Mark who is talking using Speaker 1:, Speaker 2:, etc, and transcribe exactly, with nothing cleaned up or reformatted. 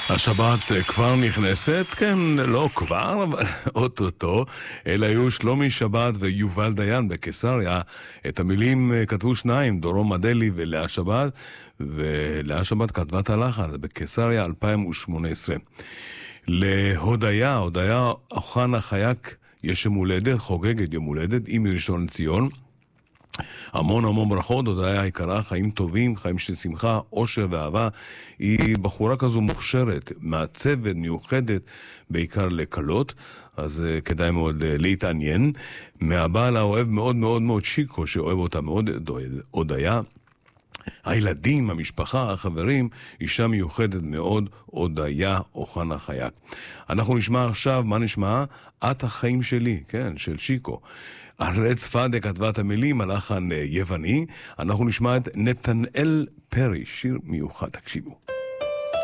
Speaker 1: השבת כבר נכנסת, כן, לא כבר, אבל אוטוטו. אלה היו שלומי שבת ויובל דיין בקיסריה. את המילים כתבו שניים, דורון מדלי ולאה שבת, ולאה שבת כתבה את הלחן, זה בקיסריה אלפיים ושמונה עשרה. להודיה, הודיה אוחנה חייק, יש יום הולדת, חוגגת יום הולדת, היא מראשון לציון. המון המון ברכות, הודיה היקרה, חיים טובים, חיים של שמחה, אושר ואהבה. היא בחורה כזו מוכשרת, מעצבת, מיוחדת, בעיקר לקלות, אז uh, כדאי מאוד uh, להתעניין. מהבעל האוהב מאוד מאוד מאוד שיקו, שאוהב אותה מאוד, הודיה. הילדים, המשפחה, החברים, אישה מיוחדת מאוד, הודיה אוחנה חייק. אנחנו נשמע עכשיו, מה נשמע? את החיים שלי, כן, של שיקו. ארץ פאדה כתבה את המילים, הלחן יווני. אנחנו נשמע את נתנאל פרי, שיר מיוחד, תקשיבו.